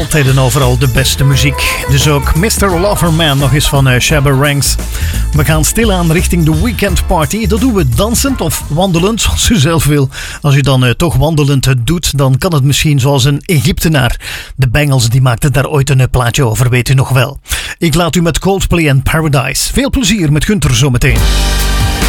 Altijd en overal de beste muziek. Dus ook Mr. Loverman nog eens van Shabba Ranks. We gaan stilaan richting de weekend party. Dat doen we dansend of wandelend, zoals u zelf wil. Als u dan toch wandelend het doet, dan kan het misschien zoals een Egyptenaar. De Bengals die maakten daar ooit een plaatje over, weet u nog wel. Ik laat u met Coldplay en Paradise. Veel plezier met Gunther zometeen.